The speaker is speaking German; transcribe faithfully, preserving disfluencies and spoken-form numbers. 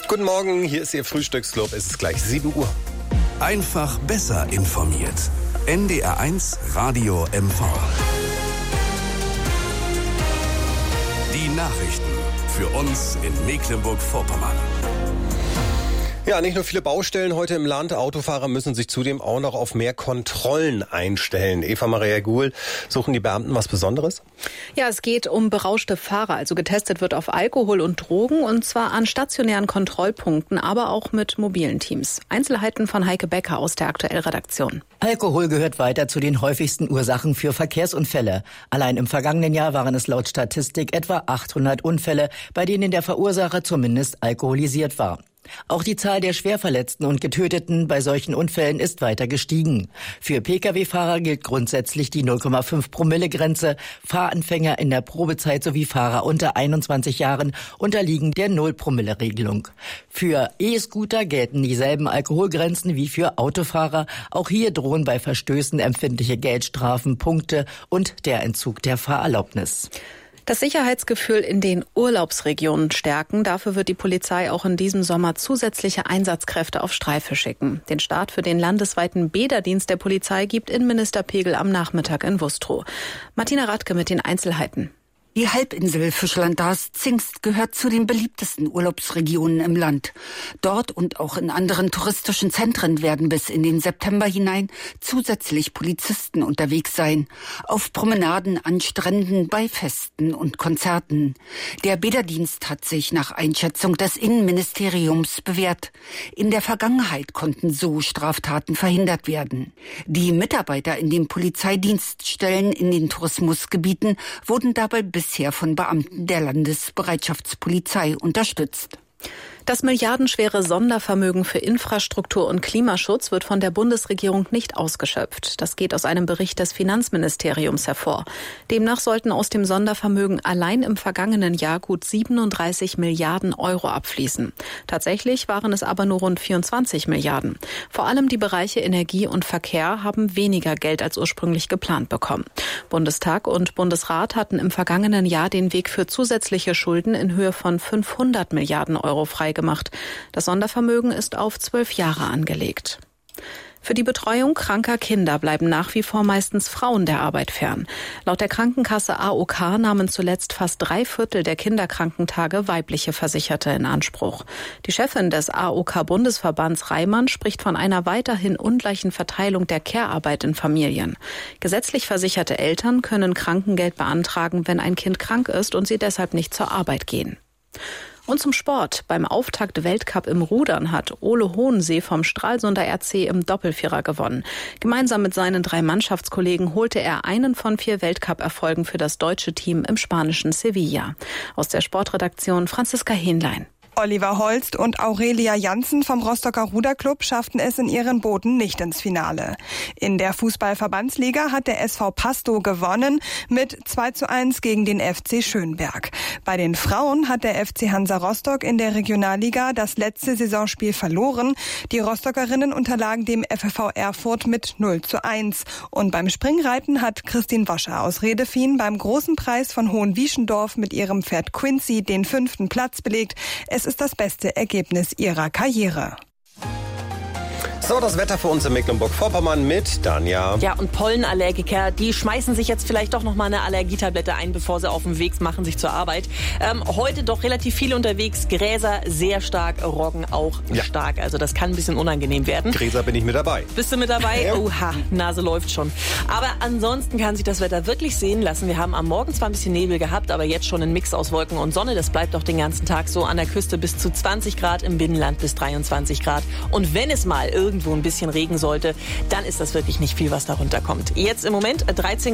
Guten Morgen, hier ist Ihr Frühstücksclub. Es ist gleich sieben Uhr. Einfach besser informiert. N D R eins Radio M V. Die Nachrichten für uns in Mecklenburg-Vorpommern. Ja, nicht nur viele Baustellen heute im Land. Autofahrer müssen sich zudem auch noch auf mehr Kontrollen einstellen. Eva Maria Guhl, suchen die Beamten was Besonderes? Ja, es geht um berauschte Fahrer. Also getestet wird auf Alkohol und Drogen, und zwar an stationären Kontrollpunkten, aber auch mit mobilen Teams. Einzelheiten von Heike Becker aus der Aktuell-Redaktion. Alkohol gehört weiter zu den häufigsten Ursachen für Verkehrsunfälle. Allein im vergangenen Jahr waren es laut Statistik etwa achthundert Unfälle, bei denen der Verursacher zumindest alkoholisiert war. Auch die Zahl der Schwerverletzten und Getöteten bei solchen Unfällen ist weiter gestiegen. Für Pkw-Fahrer gilt grundsätzlich die null Komma fünf Promille-Grenze. Fahranfänger in der Probezeit sowie Fahrer unter einundzwanzig Jahren unterliegen der null Promille Regelung. Für E-Scooter gelten dieselben Alkoholgrenzen wie für Autofahrer. Auch hier drohen bei Verstößen empfindliche Geldstrafen, Punkte und der Entzug der Fahrerlaubnis. Das Sicherheitsgefühl in den Urlaubsregionen stärken. Dafür wird die Polizei auch in diesem Sommer zusätzliche Einsatzkräfte auf Streife schicken. Den Start für den landesweiten Bäderdienst der Polizei gibt Innenminister Pegel am Nachmittag in Wustrow. Martina Radke mit den Einzelheiten. Die Halbinsel Fischland-Darß-Zingst gehört zu den beliebtesten Urlaubsregionen im Land. Dort und auch in anderen touristischen Zentren werden bis in den September hinein zusätzlich Polizisten unterwegs sein. Auf Promenaden, an Stränden, bei Festen und Konzerten. Der Bäderdienst hat sich nach Einschätzung des Innenministeriums bewährt. In der Vergangenheit konnten so Straftaten verhindert werden. Die Mitarbeiter in den Polizeidienststellen in den Tourismusgebieten wurden dabei bis bisher von Beamten der Landesbereitschaftspolizei unterstützt. Das milliardenschwere Sondervermögen für Infrastruktur und Klimaschutz wird von der Bundesregierung nicht ausgeschöpft. Das geht aus einem Bericht des Finanzministeriums hervor. Demnach sollten aus dem Sondervermögen allein im vergangenen Jahr gut siebenunddreißig Milliarden Euro abfließen. Tatsächlich waren es aber nur rund vierundzwanzig Milliarden. Vor allem die Bereiche Energie und Verkehr haben weniger Geld als ursprünglich geplant bekommen. Bundestag und Bundesrat hatten im vergangenen Jahr den Weg für zusätzliche Schulden in Höhe von fünfhundert Milliarden Euro freigemacht. Das Sondervermögen ist auf zwölf Jahre angelegt. Für die Betreuung kranker Kinder bleiben nach wie vor meistens Frauen der Arbeit fern. Laut der Krankenkasse A O K nahmen zuletzt fast drei Viertel der Kinderkrankentage weibliche Versicherte in Anspruch. Die Chefin des A O K-Bundesverbands Reimann spricht von einer weiterhin ungleichen Verteilung der Care-Arbeit in Familien. Gesetzlich versicherte Eltern können Krankengeld beantragen, wenn ein Kind krank ist und sie deshalb nicht zur Arbeit gehen. Und zum Sport. Beim Auftakt-Weltcup im Rudern hat Ole Hohensee vom Stralsunder R C im Doppelvierer gewonnen. Gemeinsam mit seinen drei Mannschaftskollegen holte er einen von vier Weltcup-Erfolgen für das deutsche Team im spanischen Sevilla. Aus der Sportredaktion Franziska Hähnlein. Oliver Holst und Aurelia Janssen vom Rostocker Ruderclub schafften es in ihren Booten nicht ins Finale. In der Fußball-Verbandsliga hat der S V Pastow gewonnen mit zwei zu eins gegen den F C Schönberg. Bei den Frauen hat der F C Hansa Rostock in der Regionalliga das letzte Saisonspiel verloren. Die Rostockerinnen unterlagen dem F F V Erfurt mit null zu eins. Und beim Springreiten hat Christine Woscher aus Redefien beim Großen Preis von Hohenwieschendorf mit ihrem Pferd Quincy den fünften Platz belegt. Es ist das beste Ergebnis ihrer Karriere. So, das Wetter für uns in Mecklenburg-Vorpommern mit Danja. Ja, und Pollenallergiker, die schmeißen sich jetzt vielleicht doch noch mal eine Allergietablette ein, bevor sie auf dem Weg machen, sich zur Arbeit. Ähm, heute doch relativ viel unterwegs. Gräser sehr stark, Roggen auch ja. stark. Also das kann ein bisschen unangenehm werden. Gräser bin ich mit dabei. Bist du mit dabei? Ja. Oha, Nase läuft schon. Aber ansonsten kann sich das Wetter wirklich sehen lassen. Wir haben am Morgen zwar ein bisschen Nebel gehabt, aber jetzt schon ein Mix aus Wolken und Sonne. Das bleibt auch den ganzen Tag so. An der Küste bis zu zwanzig Grad, im Binnenland bis dreiundzwanzig Grad. Und wenn es mal irgendwo ein bisschen Regen sollte, dann ist das wirklich nicht viel, was darunter kommt. Jetzt im Moment dreizehn